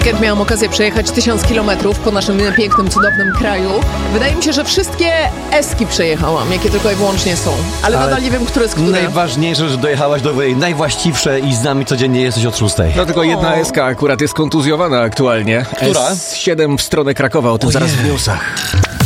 weekend miałam okazję przejechać 1000 kilometrów po naszym pięknym, cudownym kraju. Wydaje mi się, że wszystkie eski przejechałam, jakie tylko i wyłącznie są. Ale nadal nie wiem, które z które. Najważniejsze, że dojechałaś do najwłaściwsze i z nami codziennie jesteś od 6. No tylko jedna eska akurat jest kontuzjowana aktualnie. Która? S7 w stronę Krakowa, o tym zaraz w newsach.